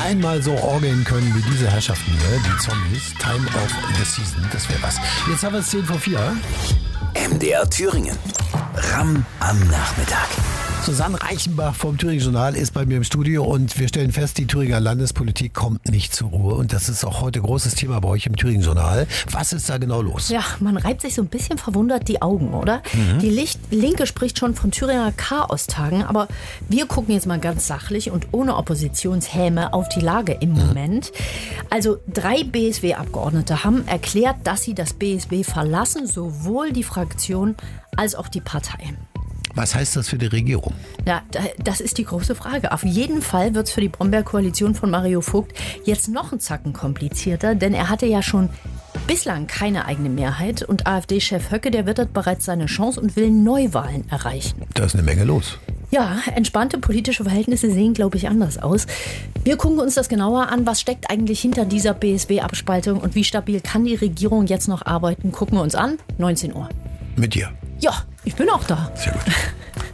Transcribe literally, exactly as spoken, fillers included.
einmal so orgeln können wie diese Herrschaften hier, die Zombies. Time of the Season, das wäre was. Jetzt haben wir es zehn vor vier. M D R Thüringen. Ram am Nachmittag. Susanne Reichenbach vom Thüringer Journal ist bei mir im Studio und wir stellen fest, die Thüringer Landespolitik kommt nicht zur Ruhe und das ist auch heute großes Thema bei euch im Thüringer Journal. Was ist da genau los? Ja, man reibt sich so ein bisschen verwundert die Augen, oder? Mhm. Die Licht- Linke spricht schon von Thüringer Chaostagen, aber wir gucken jetzt mal ganz sachlich und ohne Oppositionshäme auf die Lage im mhm. Moment. Also drei B S W-Abgeordnete haben erklärt, dass sie das B S W verlassen, sowohl die Fraktion als auch die Partei. Was heißt das für die Regierung? Ja, das ist die große Frage. Auf jeden Fall wird es für die Brombeer-Koalition von Mario Vogt jetzt noch einen Zacken komplizierter, denn er hatte ja schon bislang keine eigene Mehrheit und AfD-Chef Höcke, der wittert bereits seine Chance und will Neuwahlen erreichen. Da ist eine Menge los. Ja, entspannte politische Verhältnisse sehen, glaube ich, anders aus. Wir gucken uns das genauer an. Was steckt eigentlich hinter dieser B S W-Abspaltung und wie stabil kann die Regierung jetzt noch arbeiten? Gucken wir uns an. neunzehn Uhr. Mit dir. Ja, ich bin auch da. Sehr gut.